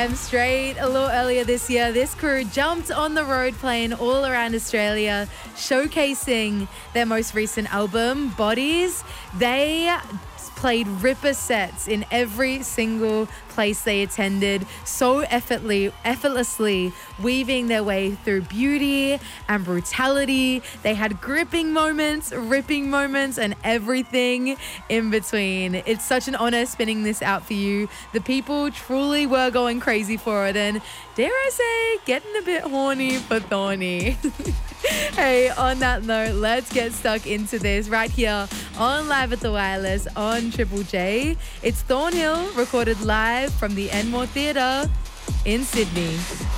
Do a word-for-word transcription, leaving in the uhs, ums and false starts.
Straight a little earlier this year, this crew jumped on the road playing all around Australia, showcasing their most recent album, Bodies. They played ripper sets in every single place they attended, so effortlessly, effortlessly weaving their way through beauty and brutality. They had gripping moments, ripping moments, and everything in between. It's such an honor spinning this out for you. The people truly were going crazy for it, and dare I say, getting a bit horny for Thorny. Hey, on that note, let's get stuck into this right here on Live at the Wireless on Triple J. It's Thornhill, recorded live from the Enmore Theatre in Sydney.